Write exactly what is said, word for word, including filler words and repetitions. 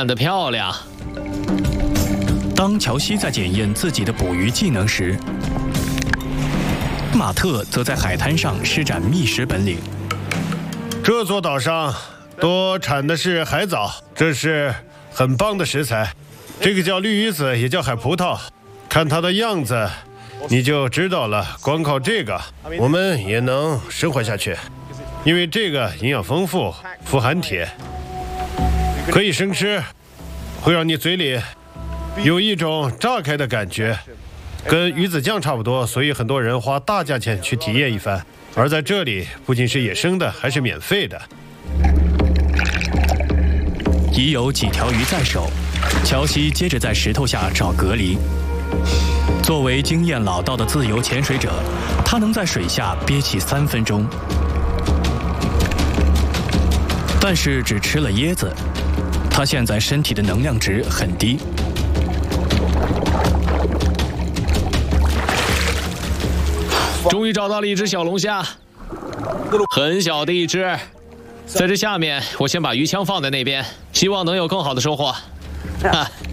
干得漂亮！ 当乔西在检验自己的捕鱼技能时，马特则在海滩上施展觅食本领。 这座岛上多产的是海藻，这是很棒的食材。这个叫绿鱼子，也叫海葡萄，看它的样子，你就知道了。光靠这个，我们也能生活下去，因为这个营养丰富，富含铁，可以生吃，会让你嘴里有一种炸开的感觉，跟鱼子酱差不多，所以很多人花大价钱去体验一番。而在这里，不仅是野生的，还是免费的。 已有几条鱼在手，乔西接着在石头下找隔离。作为经验老道的自由潜水者，他能在水下憋气三分钟，但是只吃了椰子，他现在身体的能量值很低。 终于找到了一只小龙虾，很小的一只。在这下面，我先把鱼枪放在那边，希望能有更好的收获。哈。